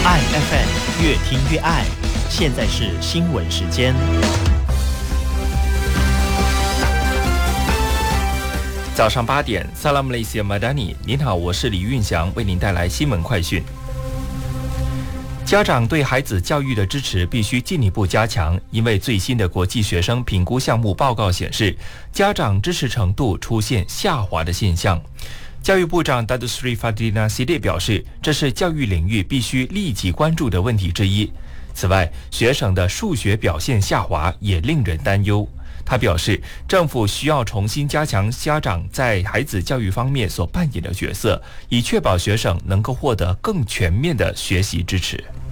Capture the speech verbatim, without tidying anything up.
爱 F M 越听越爱，现在是新闻时间。 早上八点 ，Salam Malaysia Madani， 您好，我是李运祥，为您带来新闻快讯。家长对孩子教育的支持必须进一步加强，因为最新的国际学生评估项目报告显示，家长支持程度出现下滑的现象。教育部长 Datuk Seri Fadlina Siddiq 表示，这是教育领域必须立即关注的问题之一。此外，学生的数学表现下滑也令人担忧。他表示，政府需要重新加强家长在孩子教育方面所扮演的角色，以确保学生能够获得更全面的学习支持。